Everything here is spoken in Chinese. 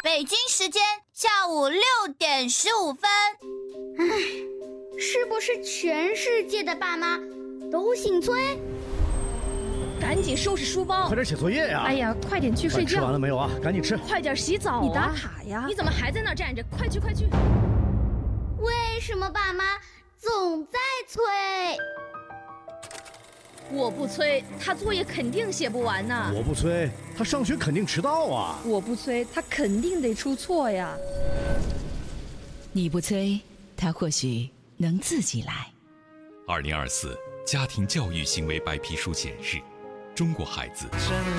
北京时间下午6点15分。 是不是全世界的爸妈都姓崔？ 赶紧收拾书包， 快点写作业呀！ 哎呀，快点去睡觉。 吃完了没有啊？赶紧吃。 快点洗澡啊！你打卡呀！你怎么还在那儿站着？快去快去！ 为什么爸妈总在催？ 我不催，他作业肯定写不完呢。 我不催，他上学肯定迟到啊。 我不催，他肯定得出错呀。 你不催，他或许能自己来。 2024家庭教育行为白皮书显示，中国孩子